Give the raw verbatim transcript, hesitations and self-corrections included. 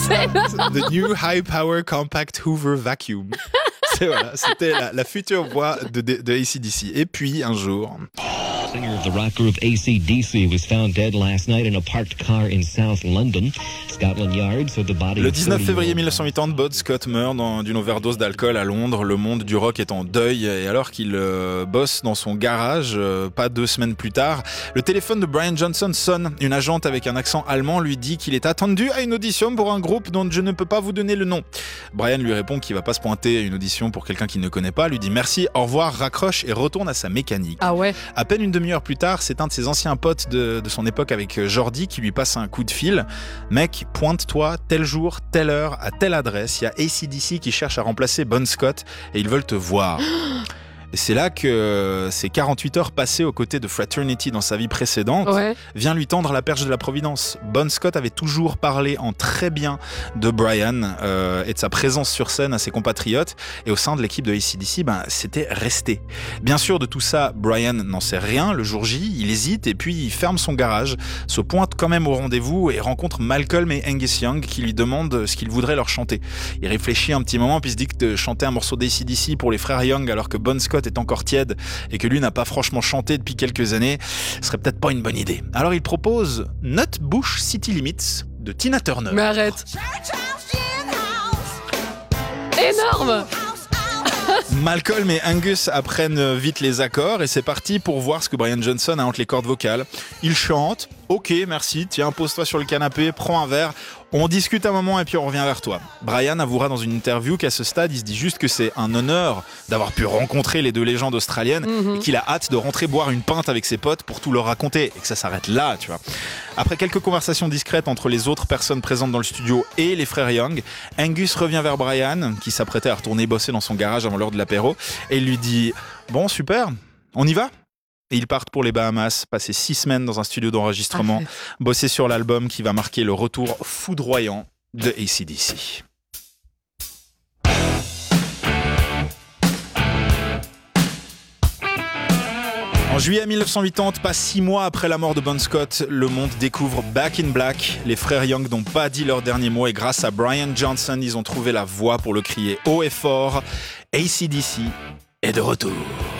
The New High Power Compact Hoover Vacuum. C'est, voilà, c'était la, la future voix de, de, de A C D C. Et puis, un jour... Singer of the rock group A C D C was found dead last night in a parked car in South London. Scotland Yard said the body. Le dix-neuf février mille neuf cent quatre-vingt-dix, Bon Scott meurt dans, d'une overdose d'alcool à Londres. Le monde du rock est en deuil. Et alors qu'il euh, bosse dans son garage, euh, pas deux semaines plus tard, le téléphone de Brian Johnson sonne. Une agente avec un accent allemand lui dit qu'il est attendu à une audition pour un groupe dont je ne peux pas vous donner le nom. Brian lui répond qu'il va pas se pointer à une audition pour quelqu'un qu'il ne connaît pas. Lui dit merci, au revoir, raccroche et retourne à sa mécanique. Ah ouais. À peine une demi-heure plus tard, c'est un de ses anciens potes de, de son époque avec Jordi qui lui passe un coup de fil. Mec, pointe-toi tel jour, telle heure, à telle adresse. Il y a A C D C qui cherche à remplacer Bon Scott et ils veulent te voir. Et c'est là que ces quarante-huit heures passées aux côtés de Fraternity dans sa vie précédente Ouais. vient lui tendre la perche de la providence. Bon Scott avait toujours parlé en très bien de Brian euh, et de sa présence sur scène à ses compatriotes. Et au sein de l'équipe de A C D C, ben, c'était resté. Bien sûr, de tout ça, Brian n'en sait rien. Le jour J, il hésite et puis il ferme son garage, se pointe quand même au rendez-vous et rencontre Malcolm et Angus Young qui lui demandent ce qu'ils voudraient leur chanter. Il réfléchit un petit moment puis se dit que de chanter un morceau d'A C D C pour les frères Young alors que Bon Scott est encore tiède et que lui n'a pas franchement chanté depuis quelques années, ce serait peut-être pas une bonne idée. Alors il propose Nutbush City Limits de Tina Turner. Mais arrête. Énorme. Malcolm et Angus apprennent vite les accords et c'est parti pour voir ce que Brian Johnson a entre les cordes vocales. Il chante, ok merci, tiens pose-toi sur le canapé, prends un verre, on discute un moment et puis on revient vers toi. Brian avouera dans une interview qu'à ce stade il se dit juste que c'est un honneur d'avoir pu rencontrer les deux légendes australiennes mm-hmm. et qu'il a hâte de rentrer boire une pinte avec ses potes pour tout leur raconter et que ça s'arrête là, tu vois. Après quelques conversations discrètes entre les autres personnes présentes dans le studio et les frères Young, Angus revient vers Brian qui s'apprêtait à retourner bosser dans son garage avant l'heure de l'apéro et il lui dit « Bon super, on y va ?» Et ils partent pour les Bahamas, passer six semaines dans un studio d'enregistrement, Parfait. Bosser sur l'album qui va marquer le retour foudroyant de A C D C. En juillet mille neuf cent quatre-vingt-dix, pas six mois après la mort de Bon Scott, le monde découvre Back in Black. Les frères Young n'ont pas dit leur dernier mot et grâce à Brian Johnson, ils ont trouvé la voix pour le crier haut et fort. A C D C est de retour.